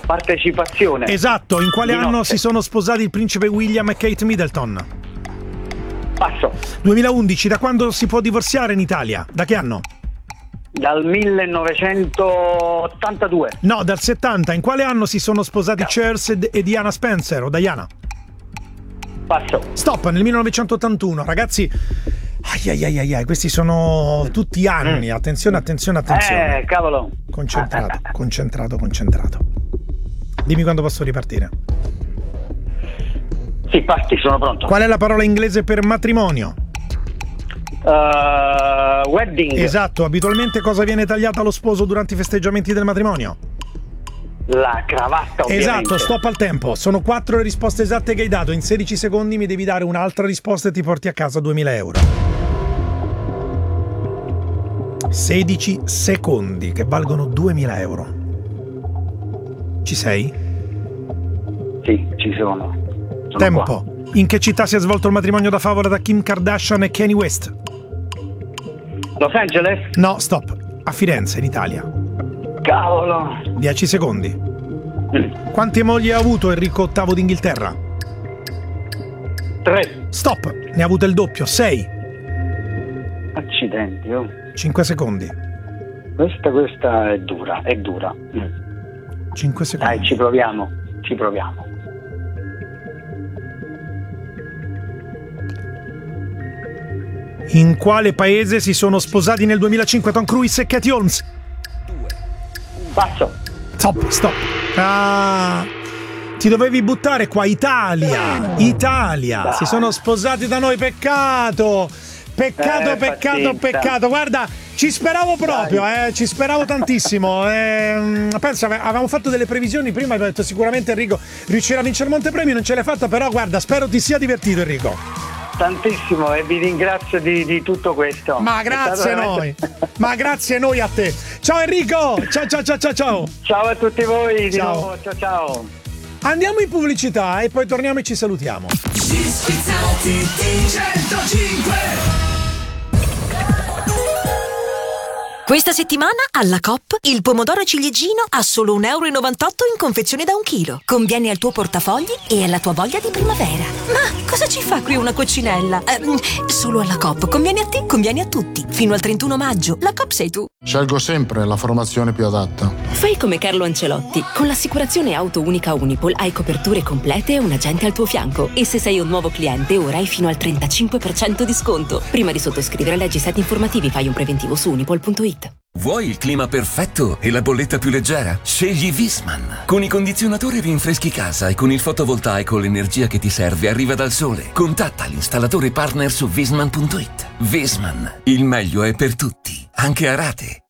Partecipazione. Esatto, in quale Di anno notte. si sono sposati il principe William e Kate Middleton? Passo. 2011, da quando si può divorziare in Italia? Da che anno? Dal 1982. No, dal 70. In quale anno si sono sposati Charles e Diana Spencer o Diana? Passo. Stop, nel 1981. Ragazzi, ai, questi sono tutti anni. Attenzione. Cavolo. Concentrato. Dimmi quando posso ripartire. Sì, parti, sono pronto. Qual è la parola inglese per matrimonio? Wedding. Esatto, abitualmente cosa viene tagliata allo sposo durante i festeggiamenti del matrimonio? La cravatta, ovviamente. Esatto, stop al tempo. Sono 4 le risposte esatte che hai dato. In 16 secondi mi devi dare un'altra risposta e ti porti a casa 2000 euro. 16 secondi che valgono 2000 euro. Ci sei? Sì, ci sono. Tempo. Qua. In che città si è svolto il matrimonio da favola da Kim Kardashian e Kanye West? Los Angeles? No, stop. A Firenze, in Italia. Cavolo. 10 secondi. Quante mogli ha avuto Enrico VIII d'Inghilterra? 3. Stop. Ne ha avuto il doppio. 6. Accidenti, 5 secondi. Questa è dura. 5 secondi. Dai, ci proviamo. In quale paese si sono sposati nel 2005 Tom Cruise e Katie Holmes? Passo. Stop. Ti dovevi buttare qua. Italia. Dai. Si sono sposati da noi. Peccato. Guarda, ci speravo proprio, ci speravo tantissimo. Penso, avevamo fatto delle previsioni prima, abbiamo detto sicuramente Enrico riuscirà a vincere il Montepremi, non ce l'hai fatta, però guarda, spero ti sia divertito, Enrico. Tantissimo, e vi ringrazio di tutto questo. Ma grazie a noi. Ma grazie noi a te. Ciao Enrico. Ciao. Ciao a tutti voi. Di Ciao. nuovo. Ciao. Andiamo in pubblicità e poi torniamo e ci salutiamo. Schizzati di 105. Questa settimana alla Coop il pomodoro ciliegino a solo 1,98 euro in confezione da 1 chilo. Conviene al tuo portafogli e alla tua voglia di primavera. Ma cosa ci fa qui una coccinella? Solo alla Coop. Conviene a te, conviene a tutti. Fino al 31 maggio. La Coop sei tu. Scelgo sempre la formazione più adatta. Fai come Carlo Ancelotti. Con l'assicurazione auto unica Unipol hai coperture complete e un agente al tuo fianco. E se sei un nuovo cliente ora hai fino al 35% di sconto. Prima di sottoscrivere leggi set informativi, fai un preventivo su unipol.it. Vuoi il clima perfetto e la bolletta più leggera? Scegli Viessmann. Con i condizionatori rinfreschi casa e con il fotovoltaico l'energia che ti serve arriva dal sole. Contatta l'installatore partner su Viessmann.it. Viessmann, il meglio è per tutti, anche a rate.